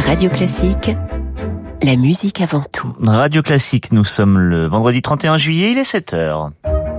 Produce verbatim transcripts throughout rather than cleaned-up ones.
Radio Classique, la musique avant tout. Radio Classique, nous sommes le vendredi trente et un juillet, il est sept heures.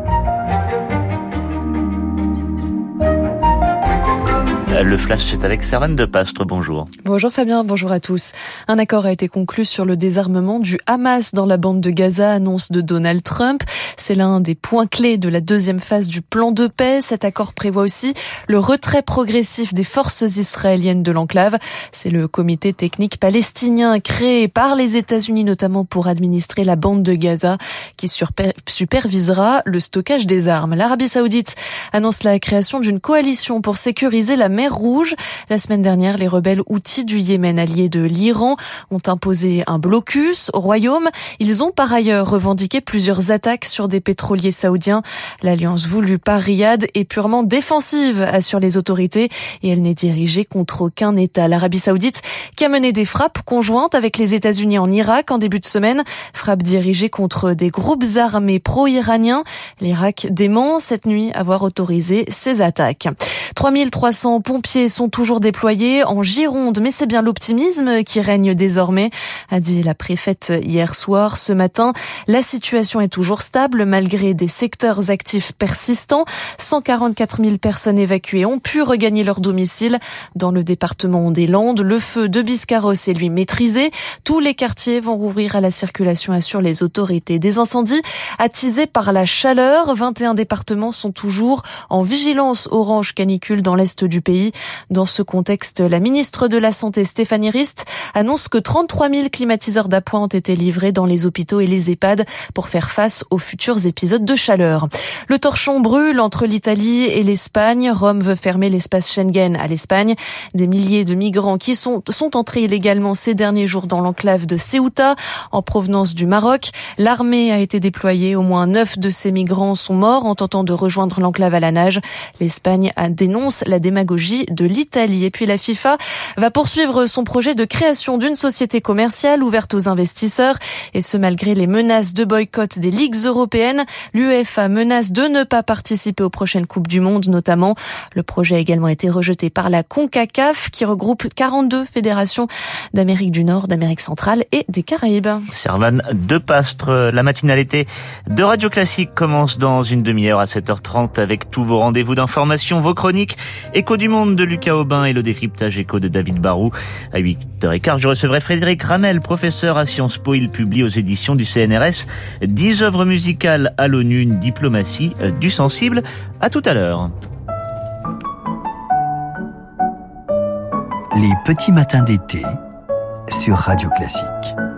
Le flash, c'est avec Servane de Pastre. Bonjour. Bonjour Fabien, bonjour à tous. Un accord a été conclu sur le désarmement du Hamas dans la bande de Gaza, annonce de Donald Trump. C'est l'un des points clés de la deuxième phase du plan de paix. Cet accord prévoit aussi le retrait progressif des forces israéliennes de l'enclave. C'est le comité technique palestinien créé par les États-Unis notamment pour administrer la bande de Gaza qui supervisera le stockage des armes. L'Arabie Saoudite annonce la création d'une coalition pour sécuriser la mer Rouge. La semaine dernière, les rebelles houthis du Yémen, alliés de l'Iran, ont imposé un blocus au royaume. Ils ont par ailleurs revendiqué plusieurs attaques sur des pétroliers saoudiens. L'alliance voulue par Riyad est purement défensive, assurent les autorités, et elle n'est dirigée contre aucun État. L'Arabie Saoudite qui a mené des frappes conjointes avec les États-Unis en Irak en début de semaine, frappes dirigées contre des groupes armés pro-iraniens. L'Irak dément cette nuit avoir autorisé ces attaques. trois mille trois cents pompiers sont toujours déployés en Gironde, mais c'est bien l'optimisme qui règne désormais, a dit la préfète hier soir. Ce matin, la situation est toujours stable malgré des secteurs actifs persistants. cent quarante-quatre mille personnes évacuées ont pu regagner leur domicile. Dans le département des Landes, le feu de Biscarrosse est lui maîtrisé. Tous les quartiers vont rouvrir à la circulation, assurent les autorités. Des incendies attisés par la chaleur. vingt et un départements sont toujours en vigilance orange canicule dans l'est du pays. Dans ce contexte, la ministre de la Santé, Stéphanie Rist, annonce que trente-trois mille climatiseurs d'appoint ont été livrés dans les hôpitaux et les EHPAD pour faire face aux futurs épisodes de chaleur. Le torchon brûle entre l'Italie et l'Espagne. Rome veut fermer l'espace Schengen à l'Espagne. Des milliers de migrants qui sont, sont entrés illégalement ces derniers jours dans l'enclave de Ceuta, en provenance du Maroc. L'armée a été déployée. Au moins neuf de ces migrants sont morts en tentant de rejoindre l'enclave à la nage. L'Espagne dénonce la démagogie de l'Italie. Et puis la FIFA va poursuivre son projet de création d'une société commerciale ouverte aux investisseurs, et ce malgré les menaces de boycott des ligues européennes. L'UEFA menace de ne pas participer aux prochaines Coupes du Monde notamment. Le projet a également été rejeté par la CONCACAF qui regroupe quarante-deux fédérations d'Amérique du Nord, d'Amérique centrale et des Caraïbes. Servane de Pastre, la matinalité de Radio Classique commence dans une demi-heure à sept heures trente avec tous vos rendez-vous d'information, vos chroniques, Écho du Monde de Lucas Aubin et le décryptage écho de David Barou. À huit heures quinze, je recevrai Frédéric Ramel, professeur à Sciences Po. Il publie aux éditions du C N R S dix œuvres musicales à l'ONU, une diplomatie du sensible. À tout à l'heure. Les petits matins d'été sur Radio Classique.